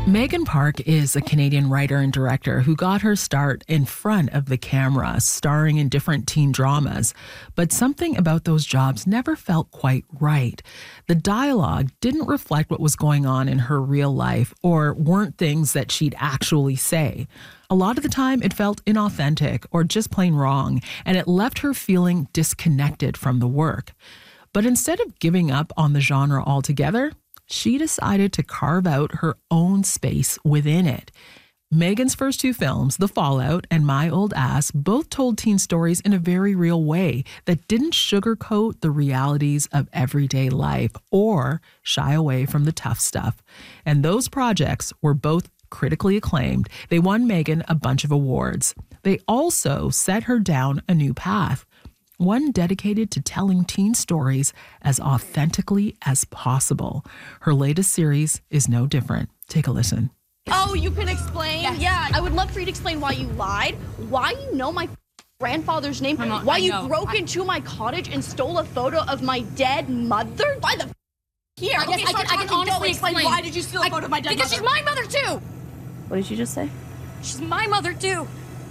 Megan Park is a Canadian writer and director who got her start in front of the camera, starring in different teen dramas. But something about those jobs never felt quite right. The dialogue didn't reflect what was going on in her real life or weren't things that she'd actually say. A lot of the time, it felt inauthentic or just plain wrong, and it left her feeling disconnected from the work. But instead of giving up on the genre altogether, she decided to carve out her own space within it. Megan's first two films, The Fallout and My Old Ass, both told teen stories in a very real way that didn't sugarcoat the realities of everyday life or shy away from the tough stuff. And those projects were both critically acclaimed. They won Megan a bunch of awards. They also set her down a new path, one dedicated to telling teen stories as authentically as possible. Her latest series is no different. Take a listen. Oh, you can explain? Yes. Yeah, I would love for you to explain why you lied, why you know my grandfather's name, why you broke into my cottage and stole a photo of my dead mother. Why the here? I can honestly explain. Why did you steal a photo of my dead because mother? Because she's my mother too. What did you just say? She's my mother too.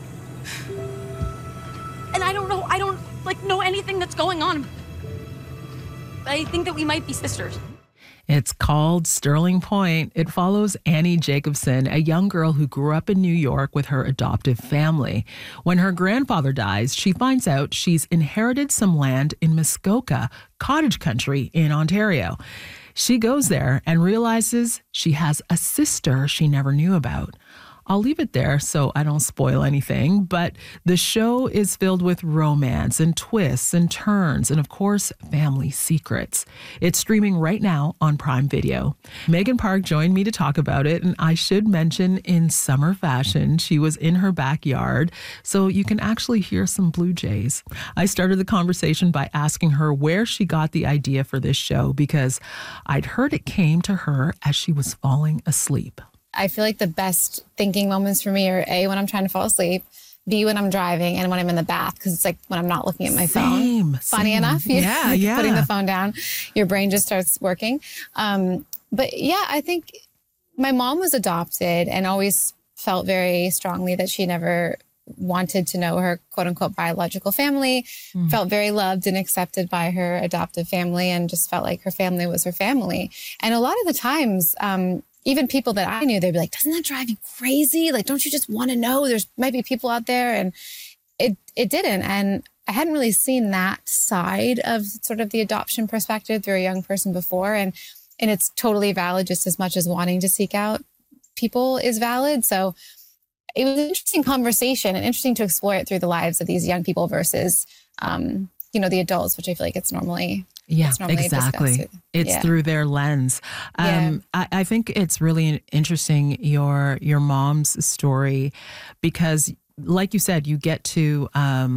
And I don't know anything that's going on. I think that we might be sisters. It's called Sterling Point. It follows Annie Jacobson, a young girl who grew up in New York with her adoptive family. When her grandfather dies, she finds out she's inherited some land in Muskoka, cottage country in Ontario. She goes there and realizes she has a sister she never knew about. I'll leave it there so I don't spoil anything, but the show is filled with romance and twists and turns and, of course, family secrets. It's streaming right now on Prime Video. Megan Park joined me to talk about it, and I should mention in summer fashion, she was in her backyard, so you can actually hear some blue jays. I started the conversation by asking her where she got the idea for this show because I'd heard it came to her as she was falling asleep. I feel like the best thinking moments for me are A, when I'm trying to fall asleep, B, when I'm driving, and when I'm in the bath, because it's like when I'm not looking at my phone. Funny enough, yeah. Putting the phone down, your brain just starts working. But yeah, I think my mom was adopted and always felt very strongly that she never wanted to know her quote unquote biological family, felt very loved and accepted by her adoptive family and just felt like her family was her family. And a lot of the times, even people that I knew, they'd be like, doesn't that drive you crazy? Like, don't you just want to know? There's might be people out there. And it didn't. And I hadn't really seen that side of sort of the adoption perspective through a young person before. And it's totally valid just as much as wanting to seek out people is valid. So it was an interesting conversation and interesting to explore it through the lives of these young people versus, the adults, which I feel like it's normally exactly. It's through their lens. I think it's really interesting, your mom's story, because like you said, you got to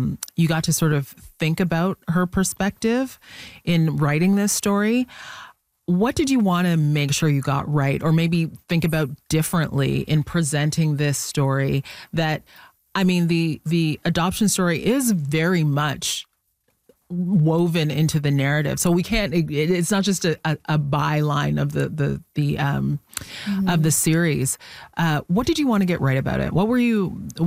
sort of think about her perspective in writing this story. What did you want to make sure you got right, or maybe think about differently in presenting this story? That, I mean, the adoption story is very much woven into the narrative, so we can't. It's not just a byline of the of the series. What did you want to get right about it?